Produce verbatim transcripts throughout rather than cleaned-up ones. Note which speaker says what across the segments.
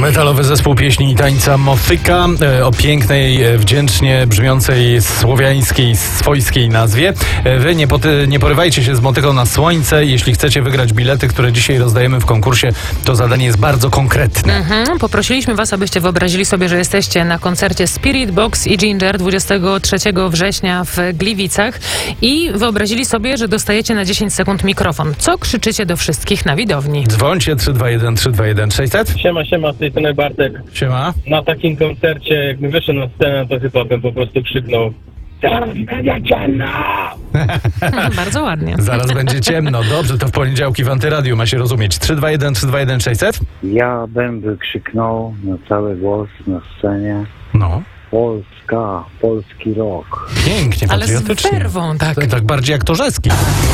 Speaker 1: Metalowy zespół pieśni i tańca Motyka o pięknej, wdzięcznie brzmiącej słowiańskiej, swojskiej nazwie. Wy nie, poty, nie porywajcie się z Motyką na słońce. Jeśli chcecie wygrać bilety, które dzisiaj rozdajemy w konkursie, to zadanie jest bardzo konkretne.
Speaker 2: Mhm. Poprosiliśmy was, abyście wyobrazili sobie, że jesteście na koncercie Spirit Box i Ginger dwudziestego trzeciego września w Gliwicach i wyobrazili sobie, że dostajecie na dziesięć sekund mikrofon. Co krzyczycie do wszystkich na widowni?
Speaker 1: Dzwońcie trzy dwa jeden trzy dwa jeden sześćset.
Speaker 3: Siema, siema, z tej strony Bartek.
Speaker 1: Siema.
Speaker 3: Na takim koncercie, jakbym wyszedł na scenę, to chyba bym po prostu krzyknął: "Teraz będzie ciemno!"
Speaker 2: Bardzo ładnie.
Speaker 1: Zaraz będzie ciemno. Dobrze, to w poniedziałki w Antyradiu ma się rozumieć. trzy dwa jeden trzy dwa jeden sześćset.
Speaker 4: Ja bym wykrzyknął na cały głos na scenie:
Speaker 1: No.
Speaker 4: Polska, polski rok.
Speaker 1: Pięknie,
Speaker 2: Ale z
Speaker 1: patriotycznie.
Speaker 2: werwą, tak.
Speaker 1: Tak, tak bardziej jak Torzeski.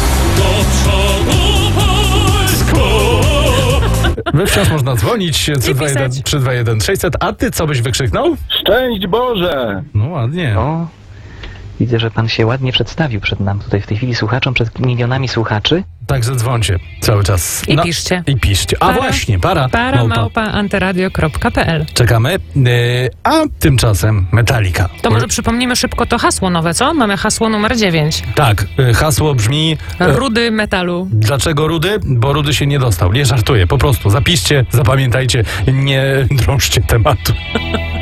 Speaker 1: We wciąż można dzwonić trzy dwa jeden sześćset. A ty co byś wykrzyknął?
Speaker 3: Szczęść Boże!
Speaker 1: No ładnie.
Speaker 5: O, widzę, że pan się ładnie przedstawił przed nam tutaj w tej chwili słuchaczom, przed milionami słuchaczy.
Speaker 1: Także dzwońcie cały czas.
Speaker 2: I piszcie.
Speaker 1: I piszcie. A
Speaker 2: Para-
Speaker 1: właśnie, para.
Speaker 2: Para
Speaker 1: małpa.
Speaker 2: małpa antyradio kropka p l.
Speaker 1: Czekamy. Yy, a tymczasem Metallica.
Speaker 2: To może przypomnimy szybko to hasło nowe, co? Mamy hasło numer dziewięć.
Speaker 1: Tak, yy, hasło brzmi... Yy,
Speaker 2: Rudy metalu.
Speaker 1: Dlaczego Rudy? Bo Rudy się nie dostał. Nie żartuję, po prostu zapiszcie, zapamiętajcie, nie drążcie tematu.